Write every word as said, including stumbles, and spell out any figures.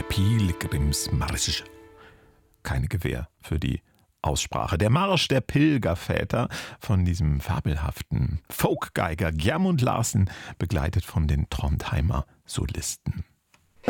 der Pilgrimsmarsch. Keine Gewähr für die Aussprache. Der Marsch der Pilgerväter von diesem fabelhaften Folkgeiger Gjermund Larsen, begleitet von den Trondheimer Solisten.